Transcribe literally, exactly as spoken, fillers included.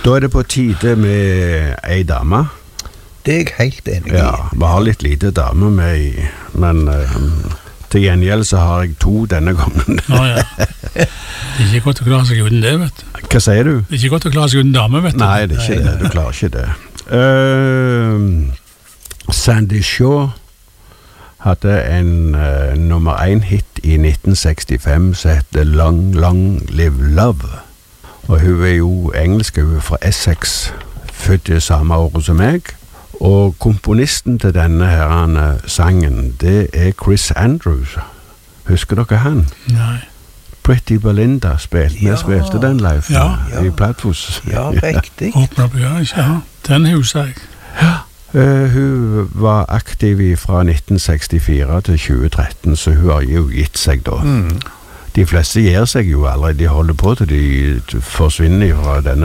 Da er det på tide med ei dame. Det er jeg helt enig i. Ja, vi har litt lite dame med i, men uh, til gjengjeld så har jeg to denne gangen. Ja, ja. Det er ikke godt å klare seg uten det, vet du. Hva sier du? Det er ikke godt å klare seg uten dame, vet du. Nei, det er ikke det. Du klarer ikke det. Uh, Sandy Shaw hadde en uh, nummer én hit i nitten sekstifem som heter Long, Long Live Love. Og hun er jo engelsk, hun er fra Essex, født i samme året som meg. Og komponisten til denne her sangen, det er Chris Andrews. Husker dere han? Nei. Pretty Belinda spilte, vi Ja. spilte den live Ja. i Plattfoss. Ja, riktig. Åpner opp, ja, ikke ja. Den husker jeg. Uh, hun var aktiv fra nitten sekstifire til tjue tretten, så hun har jo gitt seg da. Mm. De fleste gir seg jo aldri, de holder på til de forsvinner fra denne